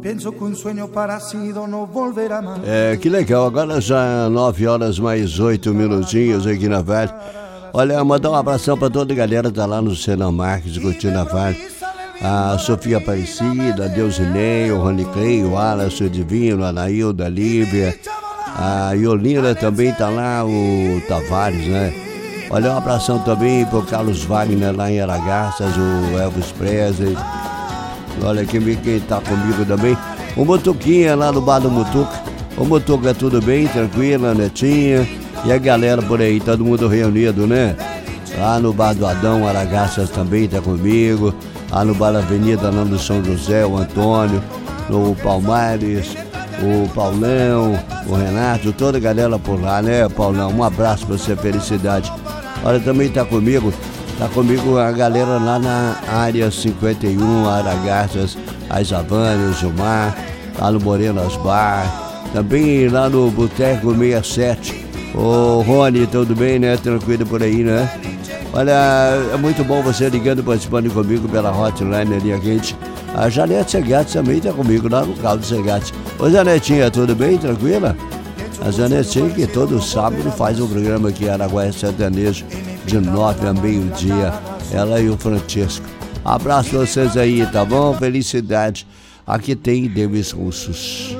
Penso que um sonho parecido não volverá mais. Que legal, agora já 9h mais 8 aqui na Vale. Olha, mandar um abração pra toda a galera que tá lá no Senão Marques, curtindo a Vale. A Sofia Aparecida, a Deusinei, o Rony Clay, o Alas, o Divino, a Anailda, a Lívia, a Yolina também tá lá, o Tavares, né? Olha, um abração também pro Carlos Wagner lá em Aragaças, o Elvis Presley. Olha quem tá comigo também, o Mutuquinha lá no Bar do Mutuca. Ô Mutuca, tudo bem? Tranquila, Netinha? E a galera por aí, todo mundo reunido, né? Lá no Bar do Adão, Aragaças também tá comigo. Lá no Bar da Avenida, lá no São José, o Antônio, o Palmares, o Paulão, o Renato, toda a galera por lá, né, Paulão? Um abraço pra você, felicidade. Olha, também tá comigo a galera lá na área 51, Aragaças, a Isavânia, o Gilmar, lá no Morenas Bar, também lá no Boteco 67. Ô Rony, tudo bem, né? Tranquilo por aí, né? Olha, é muito bom você ligando, participando comigo pela hotline ali, a gente. A Janete Segatti também tá comigo lá no carro do Segatti. Ô Janetinha, tudo bem? Tranquila? A Janetinha que todo sábado faz um programa aqui em Araguaia Sertanejo, de 9 a meio-dia. Ela e o Francisco. Abraço pra vocês aí, tá bom? Felicidade. Aqui tem Demis Russos.